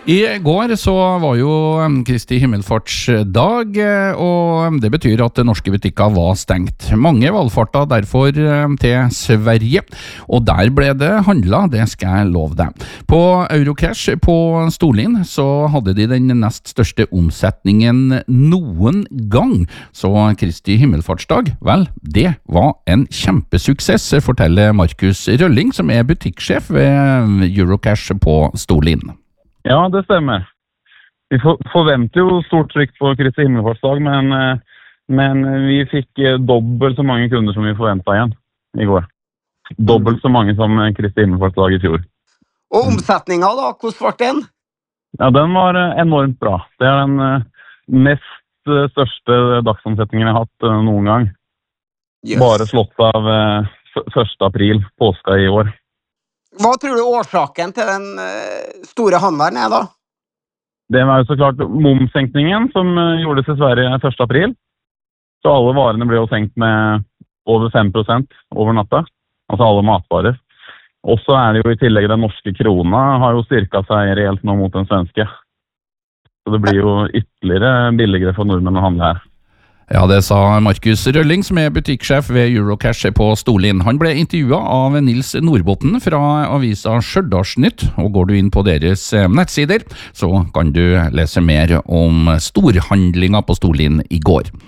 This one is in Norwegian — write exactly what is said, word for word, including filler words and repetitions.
I går så var jo Kristi himmelfartsdag, og det betyr at norske butikker var stengt. Mange valgfarta derfor til Sverige, og der ble det handlet, det skal jeg love deg. På Eurocash på Storlien så hadde de den nest største omsetningen noen gang, så Kristi himmelfartsdag, vel, det var en kjempesuksess, forteller Markus Rølling, som er butikksjef ved Eurocash på Storlien. Ja, det stemmer. Vi forventer jo stort trykk på Kristi himmelfartsdag, men, men vi fikk dobbelt så mange kunder som vi forventet igjen i går. Dobbelt så mange som Kristi himmelfartsdag i fjor. Og omsetningen da, hvordan var den? Ja, den var enormt bra. Det er den mest største dagsomsetningen jeg har hatt noen gang. Yes. Bare slått av første april, påska i år. Hva tror du årsaken til den store handelen er da? Det var jo så klart momssenkningen som gjordes i Sverige første april. Så alle varene ble jo senkt med over fem prosent over natta. Altså alle matvarer. Og så er det jo i tillegg den norske krona har jo styrket seg reelt nå mot den svenske. Så det blir jo ytterligere billigere for nordmenn å handle her. Ja, det sa Markus Rølling, som er butikksjef ved Eurocash på Storlien. Han ble intervjuet av Nils Nordbotten fra avisa Stjørdalsnytt, og går du inn på deres nettsider, så kan du lese mer om storhandlinga på Storlien i går.